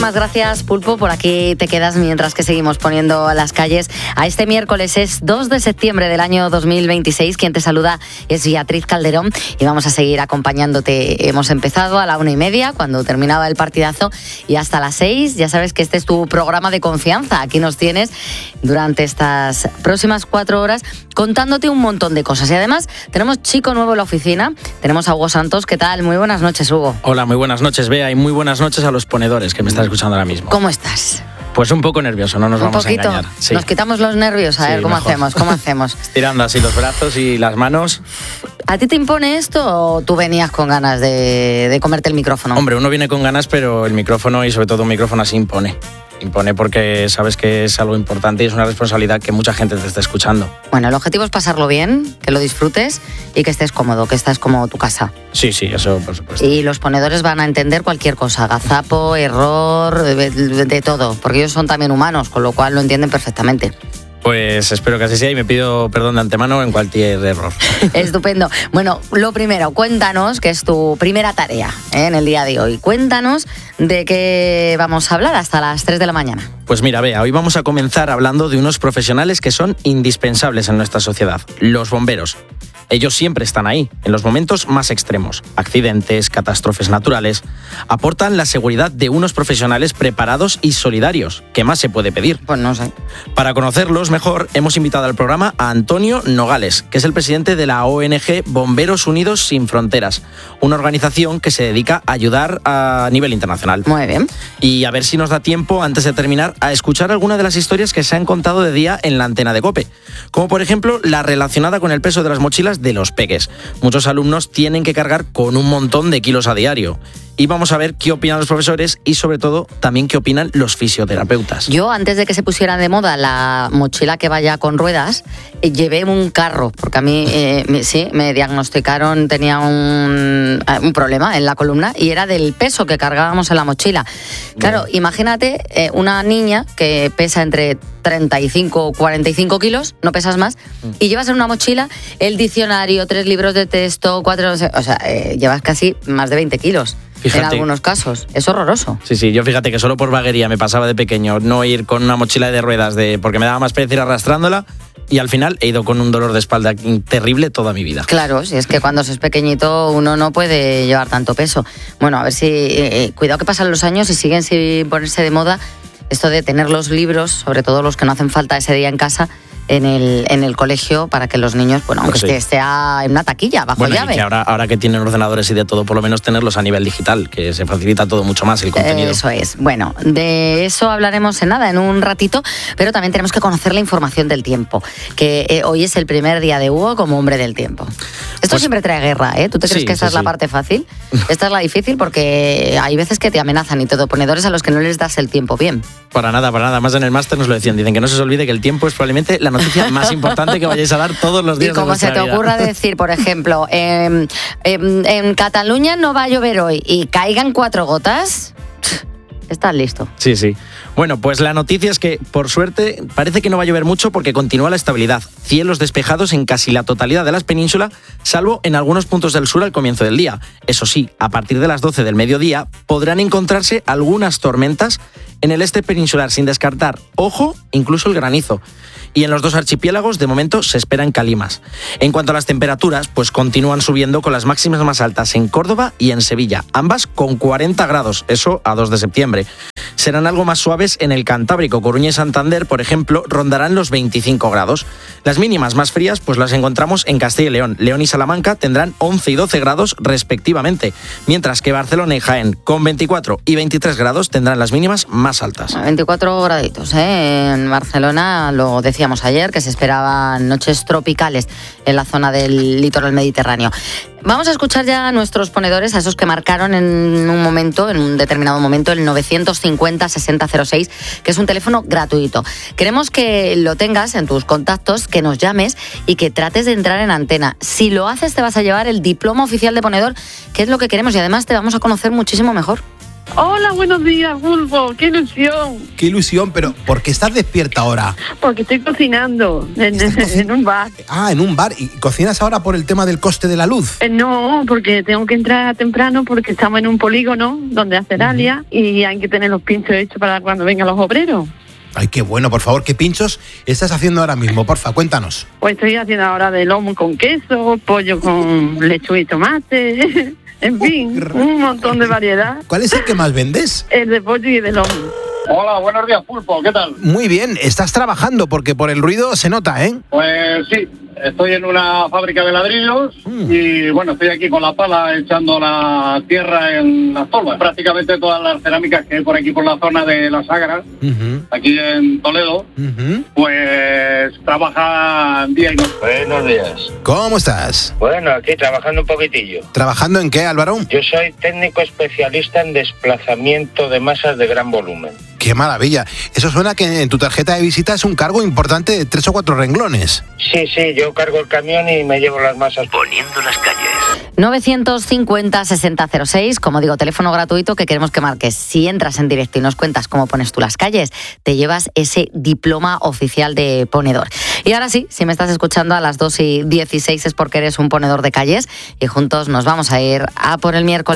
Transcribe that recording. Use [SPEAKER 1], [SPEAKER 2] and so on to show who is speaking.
[SPEAKER 1] Muchísimas gracias, Pulpo, por aquí te quedas mientras que seguimos poniendo las calles a este miércoles. Es 2 de septiembre del año 2026. Quien te saluda es Beatriz Calderón y vamos a seguir acompañándote. Hemos empezado a la 1:30 cuando terminaba el partidazo y hasta las 6. Ya sabes que este es tu programa de confianza. Aquí nos tienes durante estas próximas 4 horas contándote un montón de cosas. Y además tenemos chico nuevo en la oficina. Tenemos a Hugo Santos. ¿Qué tal? Muy buenas noches, Hugo.
[SPEAKER 2] Hola, muy buenas noches, Bea, y muy buenas noches a los ponedores que me están escuchando ahora mismo.
[SPEAKER 1] ¿Cómo estás?
[SPEAKER 2] Pues un poco nervioso, no nos vamos a engañar.
[SPEAKER 1] Sí. Nos quitamos los nervios, a ver cómo hacemos.
[SPEAKER 2] Estirando así los brazos y las manos.
[SPEAKER 1] ¿A ti te impone esto o tú venías con ganas de comerte el micrófono?
[SPEAKER 2] Hombre, uno viene con ganas, pero el micrófono, y sobre todo un micrófono así, impone. Impone porque sabes que es algo importante y es una responsabilidad que mucha gente te está escuchando.
[SPEAKER 1] Bueno, el objetivo es pasarlo bien, que lo disfrutes y que estés cómodo, que estás como tu casa.
[SPEAKER 2] Sí, eso por supuesto.
[SPEAKER 1] Y los ponedores van a entender cualquier cosa, gazapo, error, de todo, porque ellos son también humanos, con lo cual lo entienden perfectamente.
[SPEAKER 2] Pues espero que así sea y me pido perdón de antemano en cualquier error.
[SPEAKER 1] Estupendo. Bueno, lo primero, cuéntanos, que es tu primera tarea en el día de hoy. Cuéntanos de qué vamos a hablar hasta las 3 de la mañana.
[SPEAKER 2] Pues mira, Bea, hoy vamos a comenzar hablando de unos profesionales que son indispensables en nuestra sociedad, los bomberos. Ellos siempre están ahí, en los momentos más extremos, accidentes, catástrofes naturales. Aportan la seguridad de unos profesionales preparados y solidarios. ¿Qué más se puede pedir?
[SPEAKER 1] Pues no sé.
[SPEAKER 2] Para conocerlos mejor, hemos invitado al programa a Antonio Nogales, que es el presidente de la ONG Bomberos Unidos Sin Fronteras, una organización que se dedica a ayudar a nivel internacional.
[SPEAKER 1] Muy bien.
[SPEAKER 2] Y a ver si nos da tiempo, antes de terminar, a escuchar alguna de las historias que se han contado de día en la antena de COPE, como por ejemplo la relacionada con el peso de las mochilas de los peques. Muchos alumnos tienen que cargar con un montón de kilos a diario. Y vamos a ver qué opinan los profesores y, sobre todo, también qué opinan los fisioterapeutas.
[SPEAKER 1] Yo, antes de que se pusiera de moda la mochila que vaya con ruedas, llevé un carro, porque a mí me diagnosticaron, tenía un problema en la columna y era del peso que cargábamos en la mochila. Claro, bueno, imagínate una niña que pesa entre 35 o 45 kilos, no pesas más, y llevas en una mochila el diccionario, 3 libros de texto, 4, o sea, llevas casi más de 20 kilos. Fíjate. En algunos casos. Es horroroso.
[SPEAKER 2] Sí, yo fíjate que solo por vaguería me pasaba de pequeño no ir con una mochila de ruedas porque me daba más pereza ir arrastrándola, y al final he ido con un dolor de espalda terrible toda mi vida.
[SPEAKER 1] Claro, si es que cuando se es pequeñito uno no puede llevar tanto peso. Bueno, a ver si... cuidado que pasan los años y siguen sin ponerse de moda esto de tener los libros, sobre todo los que no hacen falta ese día en casa, en el colegio, para que los niños, bueno, aunque esté en una taquilla, bajo llave.
[SPEAKER 2] Y que ahora que tienen ordenadores y de todo, por lo menos tenerlos a nivel digital, que se facilita todo mucho más el contenido.
[SPEAKER 1] Eso es. Bueno, de eso hablaremos en un ratito, pero también tenemos que conocer la información del tiempo, que hoy es el primer día de Hugo como hombre del tiempo. Esto siempre trae guerra, ¿eh? ¿Tú te crees que esta es la parte fácil? Esta es la difícil porque hay veces que te amenazan y todo, ponedores a los que no les das el tiempo bien.
[SPEAKER 2] Para nada. Más en el máster nos lo decían. Dicen que no se os olvide que el tiempo es probablemente la noticia más importante que vayáis a dar todos los días de vuestra vida.
[SPEAKER 1] Y como se te ocurra decir, por ejemplo, en Cataluña no va a llover hoy y caigan 4 gotas, estás listo.
[SPEAKER 2] Sí. Bueno, pues la noticia es que, por suerte, parece que no va a llover mucho porque continúa la estabilidad. Cielos despejados en casi la totalidad de la península, salvo en algunos puntos del sur al comienzo del día. Eso sí, a partir de las 12 del mediodía podrán encontrarse algunas tormentas en el este peninsular, sin descartar, ojo, incluso el granizo. Y en los 2 archipiélagos, de momento, se esperan calimas. En cuanto a las temperaturas, pues continúan subiendo con las máximas más altas en Córdoba y en Sevilla, ambas con 40 grados, eso a 2 de septiembre. Serán algo más suaves en el Cantábrico. Coruña y Santander, por ejemplo, rondarán los 25 grados. Las mínimas más frías pues las encontramos en Castilla y León. León y Salamanca tendrán 11 y 12 grados respectivamente, mientras que Barcelona y Jaén, con 24 y 23 grados, tendrán las mínimas más altas.
[SPEAKER 1] 24 graditos, ¿eh? En Barcelona, lo decíamos ayer, que se esperaban noches tropicales en la zona del litoral mediterráneo. Vamos a escuchar ya a nuestros ponedores, a esos que marcaron en un determinado momento, el 950-6006, que es un teléfono gratuito. Queremos que lo tengas en tus contactos, que nos llames y que trates de entrar en antena. Si lo haces, te vas a llevar el diploma oficial de ponedor, que es lo que queremos, y además te vamos a conocer muchísimo mejor.
[SPEAKER 3] Hola, buenos días, Pulpo. ¡Qué ilusión!
[SPEAKER 4] Qué ilusión, pero ¿por qué estás despierta ahora?
[SPEAKER 3] Porque estoy cocinando en un bar.
[SPEAKER 4] Ah, en un bar. ¿Y cocinas ahora por el tema del coste de la luz?
[SPEAKER 3] No, porque tengo que entrar temprano porque estamos en un polígono donde hacer alia y hay que tener los pinchos hechos para cuando vengan los obreros.
[SPEAKER 4] Ay, qué bueno, por favor, ¿qué pinchos estás haciendo ahora mismo? Porfa, cuéntanos.
[SPEAKER 3] Pues estoy haciendo ahora de lomo con queso, pollo con lechuga y tomate, en fin, un montón de variedad.
[SPEAKER 4] ¿Cuál es el que más vendes?
[SPEAKER 3] El de pollo y de lomo.
[SPEAKER 5] Hola, buenos días, Pulpo, ¿qué tal?
[SPEAKER 4] Muy bien, estás trabajando porque por el ruido se nota, ¿eh?
[SPEAKER 5] Pues sí, estoy en una fábrica de ladrillos y bueno, estoy aquí con la pala echando la tierra en las tolvas. Prácticamente todas las cerámicas que hay por aquí por la zona de la Sagra, aquí en Toledo, pues trabajan día y noche.
[SPEAKER 6] Buenos días.
[SPEAKER 4] ¿Cómo estás?
[SPEAKER 6] Bueno, aquí trabajando un poquitillo.
[SPEAKER 4] ¿Trabajando en qué, Álvaro?
[SPEAKER 6] Yo soy técnico especialista en desplazamiento de masas de gran volumen.
[SPEAKER 4] ¡Qué maravilla! Eso suena que en tu tarjeta de visita es un cargo importante de 3 o 4 renglones.
[SPEAKER 6] Sí, yo cargo el camión y me llevo las masas poniendo las calles.
[SPEAKER 1] 950-6006, como digo, teléfono gratuito que queremos que marques. Si entras en directo y nos cuentas cómo pones tú las calles, te llevas ese diploma oficial de ponedor. Y ahora sí, si me estás escuchando a las 2:16 es porque eres un ponedor de calles y juntos nos vamos a ir a por el miércoles.